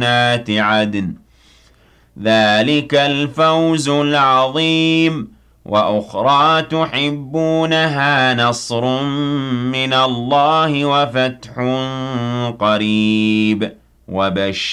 جنات عدن ذلك الفوز العظيم وأخرى تحبونها نصر من الله وفتح قريب وبشر